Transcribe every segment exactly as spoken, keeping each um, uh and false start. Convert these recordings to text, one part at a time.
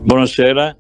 Buonasera,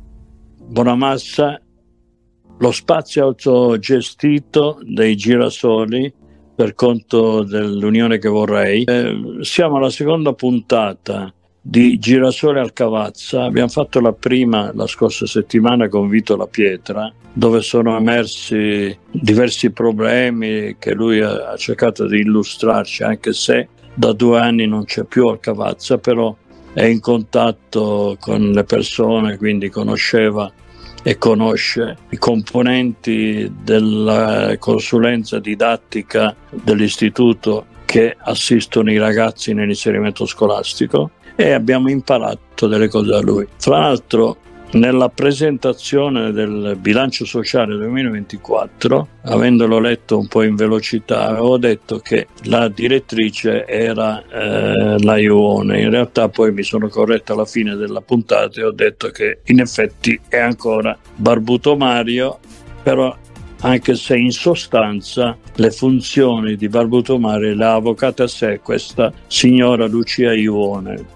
Bonamassa. Lo spazio autogestito dei girasoli per conto dell'Unione che vorrei. Eh, siamo alla seconda puntata di Girasole al Cavazza. Abbiamo fatto la prima la scorsa settimana con Vito La Pietra, dove sono emersi diversi problemi che lui ha, ha cercato di illustrarci, anche se da due anni non c'è più al Cavazza, però è in contatto con le persone, quindi conosceva e conosce i componenti della consulenza didattica dell'istituto che assistono i ragazzi nell'inserimento scolastico, e abbiamo imparato delle cose da lui. Tra l'altro, nella presentazione del bilancio sociale duemilaventiquattro, avendolo letto un po' in velocità, avevo detto che la direttrice era eh, la Iuone. In realtà poi mi sono corretto alla fine della puntata e ho detto che in effetti è ancora Barbuto Mario, però anche se in sostanza le funzioni di Barbuto Mario le ha avvocate a sé questa signora Lucia Iuone,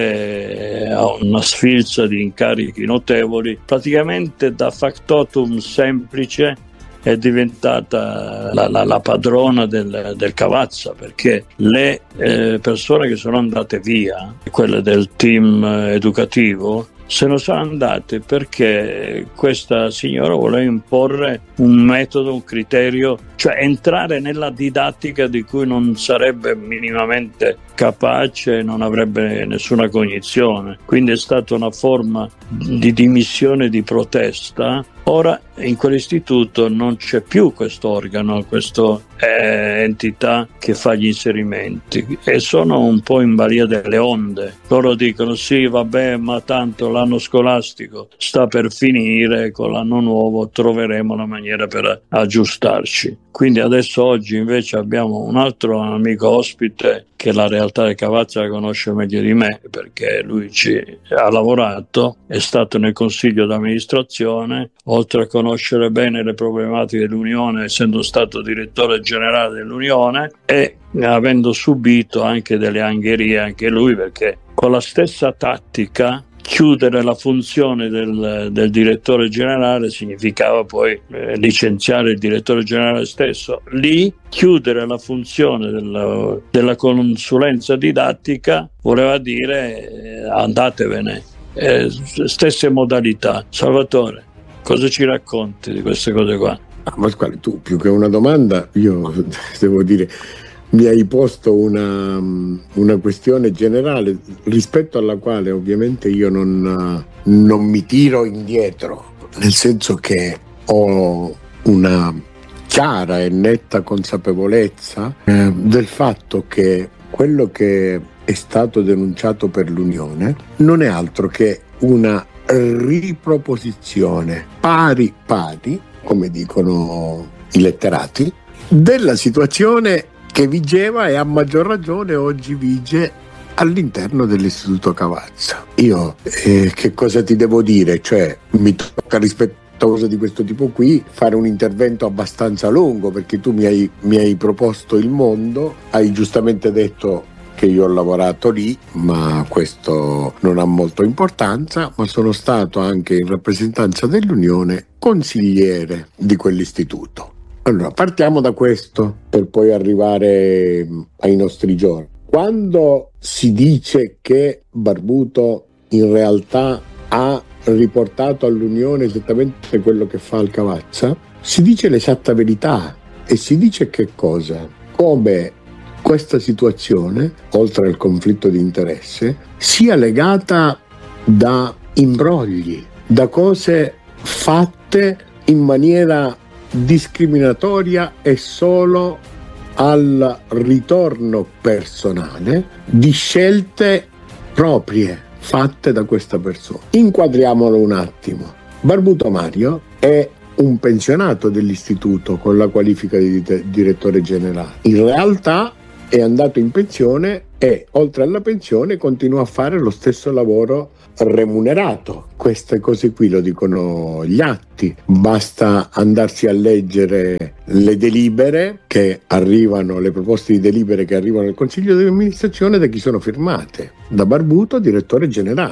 che ha una sfilza di incarichi notevoli. Praticamente da factotum semplice è diventata la, la, la padrona del, del Cavazza, perché le eh, persone che sono andate via, quelle del team educativo, se ne sono andate perché questa signora voleva imporre un metodo, un criterio, cioè entrare nella didattica di cui non sarebbe minimamente capace, non avrebbe nessuna cognizione. Quindi è stata una forma di dimissione, di protesta. Ora in quell'istituto non c'è più questo organo, questa eh, entità che fa gli inserimenti, e sono un po' in balia delle onde. Loro dicono sì, vabbè, ma tanto l'anno scolastico sta per finire, con l'anno nuovo troveremo la maniera per aggiustarci. Quindi adesso oggi invece abbiamo un altro amico ospite che la realtà del Cavazza la conosce meglio di me, perché lui ci ha lavorato, è stato nel consiglio d'amministrazione, oltre a conoscere bene le problematiche dell'Unione, essendo stato direttore generale dell'Unione e avendo subito anche delle angherie anche lui, perché con la stessa tattica chiudere la funzione del, del direttore generale significava poi eh, licenziare il direttore generale stesso. Lì chiudere la funzione della, della consulenza didattica voleva dire eh, andatevene. Eh, stesse modalità. Salvatore, cosa ci racconti di queste cose qua? Ah, Pasquale, tu più che una domanda, io devo dire, mi hai posto una, una questione generale rispetto alla quale ovviamente io non, non mi tiro indietro, nel senso che ho una chiara e netta consapevolezza eh, del fatto che quello che è stato denunciato per l'Unione non è altro che una riproposizione pari pari, come dicono i letterati, della situazione che vigeva e a maggior ragione oggi vige all'interno dell'Istituto Cavazza. Io eh, che cosa ti devo dire? Cioè, mi tocca rispettoso di questo tipo qui fare un intervento abbastanza lungo, perché tu mi hai, mi hai proposto il mondo, hai giustamente detto che io ho lavorato lì, ma questo non ha molta importanza, ma sono stato anche in rappresentanza dell'Unione consigliere di quell'istituto. Allora, partiamo da questo per poi arrivare ai nostri giorni. Quando si dice che Barbuto in realtà ha riportato all'Unione esattamente quello che fa al Cavazza, si dice l'esatta verità e si dice che cosa? Come questa situazione, oltre al conflitto di interesse, sia legata da imbrogli, da cose fatte in maniera discriminatoria e solo al ritorno personale di scelte proprie fatte da questa persona. Inquadriamolo un attimo. Barbuto Mario è un pensionato dell'istituto con la qualifica di direttore generale. In realtà è andato in pensione e oltre alla pensione continua a fare lo stesso lavoro remunerato. Queste cose qui lo dicono gli atti, basta andarsi a leggere le delibere che arrivano, le proposte di delibere che arrivano al Consiglio di amministrazione, da chi sono firmate? Da Barbuto, direttore generale.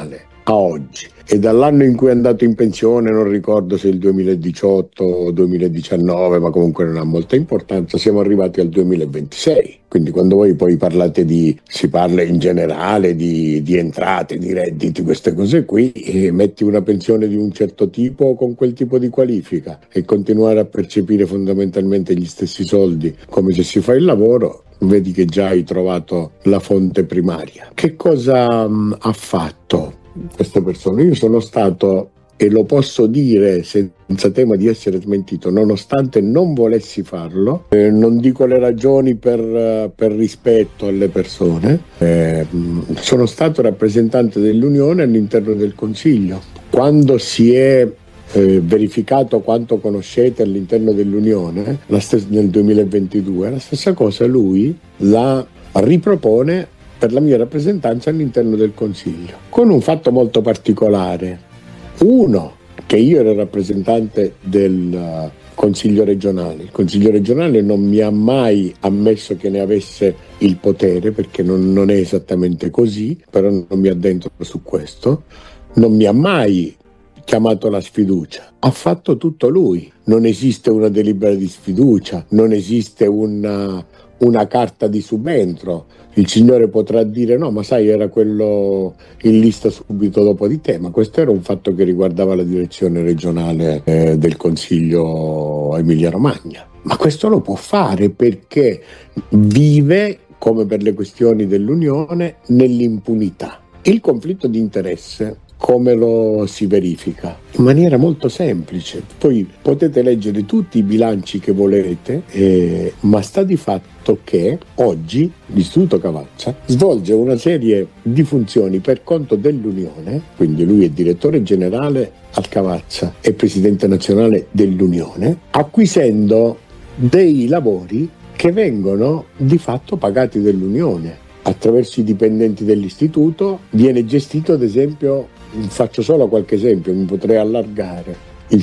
a oggi. E dall'anno in cui è andato in pensione, non ricordo se il duemiladiciotto o duemiladiciannove, ma comunque non ha molta importanza, siamo arrivati al duemilaventisei. Quindi quando voi poi parlate di, si parla in generale di, di entrate, di redditi, queste cose qui, e metti una pensione di un certo tipo con quel tipo di qualifica e continuare a percepire fondamentalmente gli stessi soldi come se si fa il lavoro, vedi che già hai trovato la fonte primaria. Che cosa mh, ha fatto questa persona? Io sono stato, e lo posso dire senza tema di essere smentito, nonostante non volessi farlo, eh, non dico le ragioni per, per rispetto alle persone, eh, sono stato rappresentante dell'Unione all'interno del Consiglio. Quando si è eh, verificato quanto conoscete all'interno dell'Unione, la stes- nel duemilaventidue, la stessa cosa lui la ripropone per la mia rappresentanza all'interno del Consiglio, con un fatto molto particolare. Uno, che io ero rappresentante del uh, Consiglio regionale. Il Consiglio regionale non mi ha mai ammesso che ne avesse il potere, perché non, non è esattamente così, però non mi addentro su questo. Non mi ha mai chiamato la sfiducia, ha fatto tutto lui. Non esiste una delibera di sfiducia, non esiste una, una carta di subentro. Il signore potrà dire no, ma sai, era quello in lista subito dopo di te, ma questo era un fatto che riguardava la direzione regionale eh, del Consiglio Emilia Romagna. Ma questo lo può fare perché vive, come per le questioni dell'Unione, nell'impunità. Il conflitto di interesse come lo si verifica? In maniera molto semplice. Poi potete leggere tutti i bilanci che volete, eh, ma sta di fatto che oggi l'Istituto Cavazza svolge una serie di funzioni per conto dell'Unione, quindi lui è direttore generale al Cavazza e presidente nazionale dell'Unione, acquisendo dei lavori che vengono di fatto pagati dall'Unione. Attraverso i dipendenti dell'istituto viene gestito, ad esempio, faccio solo qualche esempio, mi potrei allargare, il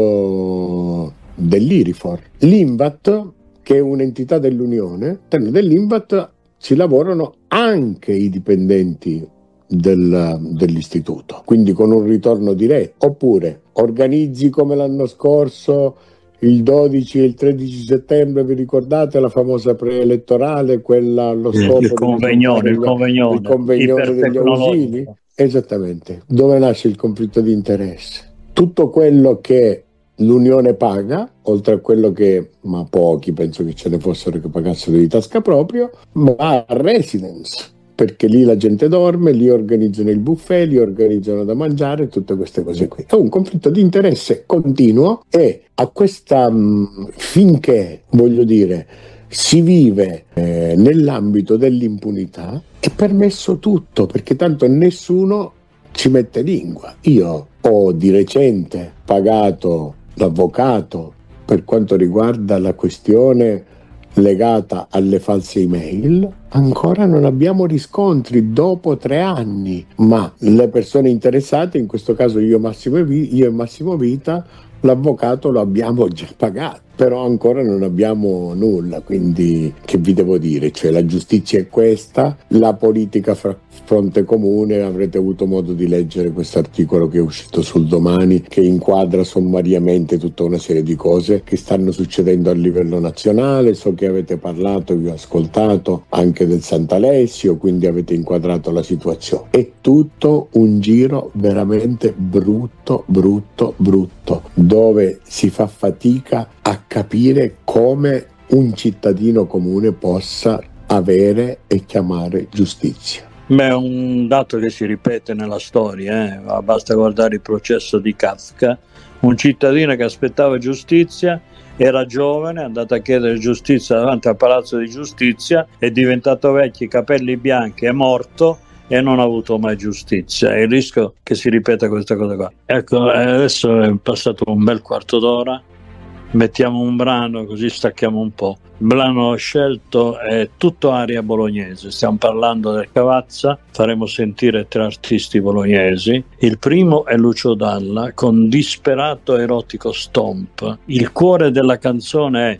sito dell'Irifor. L'Invat, che è un'entità dell'Unione, all'interno dell'I N V A T ci lavorano anche i dipendenti del, dell'istituto, quindi con un ritorno diretto. Oppure organizzi come l'anno scorso, il dodici e il tredici settembre, vi ricordate la famosa preelettorale, quella allo scopo il convegnone, degli, il convegnone, il convegnone degli ausili? Esattamente. Dove nasce il conflitto di interesse? Tutto quello che l'Unione paga, oltre a quello che, ma pochi penso che ce ne fossero che pagassero di tasca proprio, va a residence, perché lì la gente dorme, lì organizzano il buffet, lì organizzano da mangiare, tutte queste cose qui. È un conflitto di interesse continuo e a questa mh, finché, voglio dire, si vive eh, nell'ambito dell'impunità, è permesso tutto, perché tanto nessuno ci mette lingua. Io ho di recente pagato l'avvocato per quanto riguarda la questione legata alle false email. Ancora non abbiamo riscontri dopo tre anni, ma le persone interessate, in questo caso io, Massimo e, Vi- io e Massimo Vita, l'avvocato lo abbiamo già pagato, però ancora non abbiamo nulla. Quindi che vi devo dire? Cioè, la giustizia è questa, la politica fra fronte comune. Avrete avuto modo di leggere questo articolo che è uscito sul Domani, che inquadra sommariamente tutta una serie di cose che stanno succedendo a livello nazionale. So che avete parlato, vi ho ascoltato anche del Sant'Alessio, quindi avete inquadrato la situazione. È tutto un giro veramente brutto, brutto, brutto, dove si fa fatica a capire come un cittadino comune possa avere e chiamare giustizia. Beh, è un dato che si ripete nella storia, eh? Basta guardare il processo di Kafka, un cittadino che aspettava giustizia, era giovane, è andato a chiedere giustizia davanti al palazzo di giustizia, è diventato vecchio, capelli bianchi, è morto e non ha avuto mai giustizia. È il rischio che si ripeta questa cosa qua. Ecco, adesso è passato un bel quarto d'ora, mettiamo un brano così stacchiamo un po'. Il brano scelto è tutto aria bolognese, stiamo parlando del Cavazza, faremo sentire tre artisti bolognesi. Il primo è Lucio Dalla con Disperato erotico stomp. Il cuore della canzone è